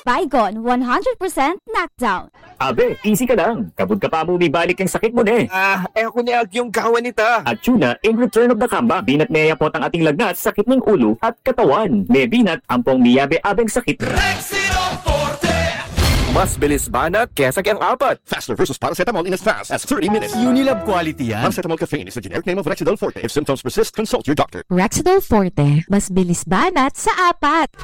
Baygon 100% knockdown. Abe, easy ka lang. Kabud ka pa mo bibalik ang sakit mo ne. Ako niag yung kawan nita. At tuna, in return of the comeback, binat niya po ang ating lagnat, sakit ng ulo at katawan. May binat, ampong niyabe-abeng sakit. Rexidol Forte! Mas bilis banat kesa ang apat. Faster versus paracetamol in as fast as 30 minutes. Unilab quality yan. Paracetamol caffeine is the generic name of Rexidol Forte. If symptoms persist, consult your doctor. Rexidol Forte, mas bilis banat sa apat.